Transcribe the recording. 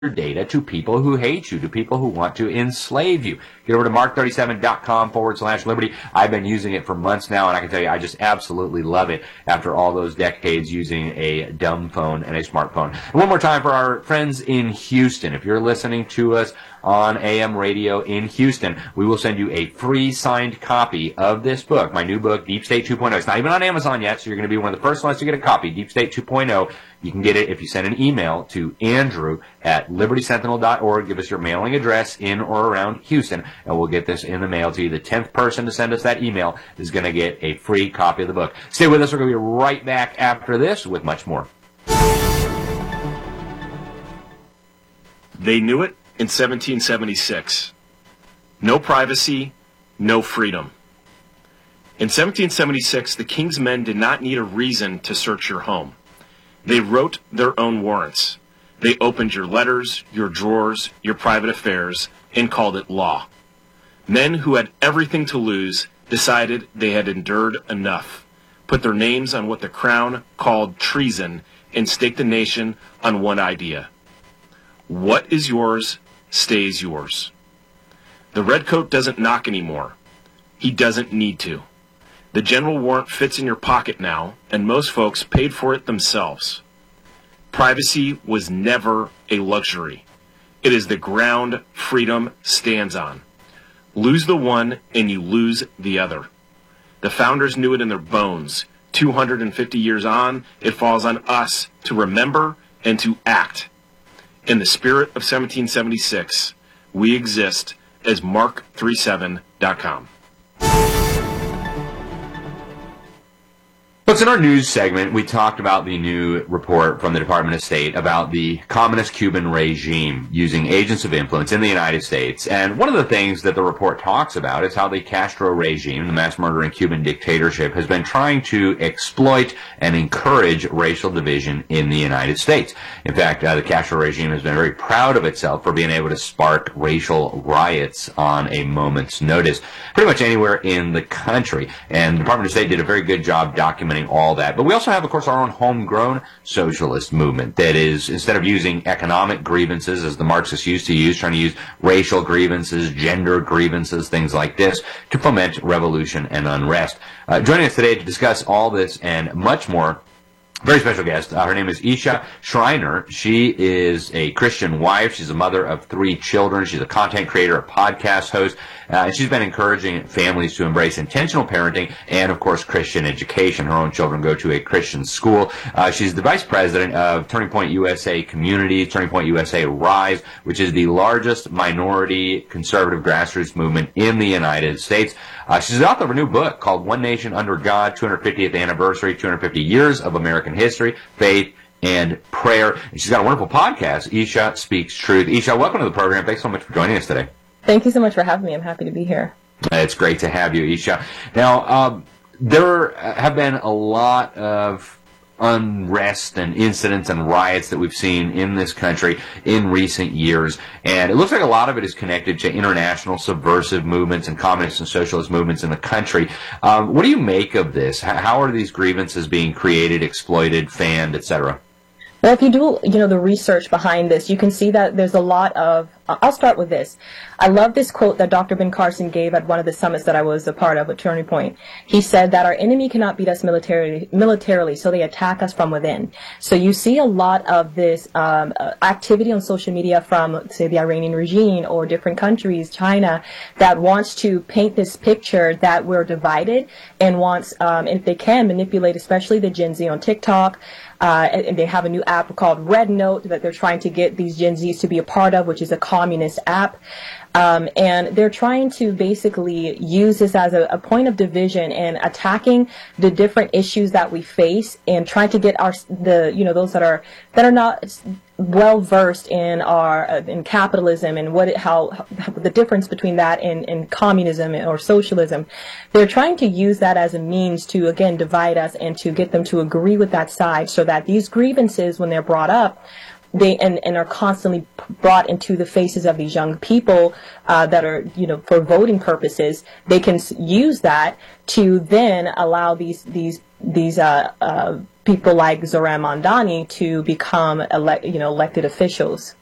data to people who hate you, to people who want to enslave you. Get over to mark37.com/liberty. I've been using it for months now, and I can tell you I just absolutely love it after all those decades using a dumb phone and a smartphone. And one more time for our friends in Houston. If you're listening to us on AM radio in Houston, we will send you a free signed copy of this book, my new book, Deep State 2.0. It's not even on Amazon yet, so you're going to be one of the first ones to get a copy, Deep State 2.0. You can get it if you send an email to andrew@libertysentinel.org. Give us your mailing address in or around Houston, and we'll get this in the mail to you. The 10th person to send us that email is going to get a free copy of the book. Stay with us. We're going to be right back after this with much more. They knew it in 1776. No privacy, no freedom. In 1776, the king's men did not need a reason to search your home. They wrote their own warrants. They opened your letters, your drawers, your private affairs, and called it law. Men who had everything to lose decided they had endured enough, put their names on what the crown called treason, and staked the nation on one idea. What is yours stays yours. The redcoat doesn't knock anymore. He doesn't need to. The general warrant fits in your pocket now, and most folks paid for it themselves. Privacy was never a luxury. It is the ground freedom stands on. Lose the one, and you lose the other. The founders knew it in their bones. 250 years on, it falls on us to remember and to act. In the spirit of 1776, we exist as mark37.com. Folks, in our news segment, we talked about the new report from the Department of State about the communist Cuban regime using agents of influence in the United States. And one of the things that the report talks about is how the Castro regime, the mass-murdering Cuban dictatorship, has been trying to exploit and encourage racial division in the United States. In fact, the Castro regime has been very proud of itself for being able to spark racial riots on a moment's notice, pretty much anywhere in the country. And the Department of State did a very good job documenting all that. But we also have, of course, our own homegrown socialist movement that is, instead of using economic grievances as the Marxists used to use, trying to use racial grievances, gender grievances, things like this, to foment revolution and unrest. Joining us today to discuss all this and much more, very special guest. Her name is Isha Schreiner. She is a Christian wife. She's a mother of 3 children. She's a content creator, a podcast host, and she's been encouraging families to embrace intentional parenting and, of course, Christian education. Her own children go to a Christian school. She's the vice president of Turning Point USA Community, Turning Point USA Rise, which is the largest minority conservative grassroots movement in the United States. She's the author of a new book called One Nation Under God, 250th Anniversary, 250 Years of American History, Faith, and Prayer. And she's got a wonderful podcast, Isha Speaks Truth. Isha, welcome to the program. Thanks so much for joining us today. Thank you so much for having me. I'm happy to be here. It's great to have you, Isha. Now, there have been a lot of unrest and incidents and riots that we've seen in this country in recent years, and it looks like a lot of it is connected to international subversive movements and communist and socialist movements in the country. What do you make of this? How are these grievances being created, exploited, fanned, etc.? Well, if you do, the research behind this, you can see that there's a lot of, I'll start with this. I love this quote that Dr. Ben Carson gave at one of the summits that I was a part of at Turning Point. He said that our enemy cannot beat us militarily, so they attack us from within. So you see a lot of this activity on social media from, say, the Iranian regime or different countries, China, that wants to paint this picture that we're divided and wants, if they can, manipulate especially the Gen Z on TikTok. And they have a new app called Red Note that they're trying to get these Gen Zs to be a part of, which is a communist app. And they're trying to basically use this as a point of division and attacking the different issues that we face and trying to get those that are not well versed in in capitalism and how the difference between that and communism or socialism. They're trying to use that as a means to again divide us and to get them to agree with that side, so that these grievances, when they're brought up, they are constantly brought into the faces of these young people that are, for voting purposes. They can use that to then allow these people like Zohran Mamdani to become elected officials.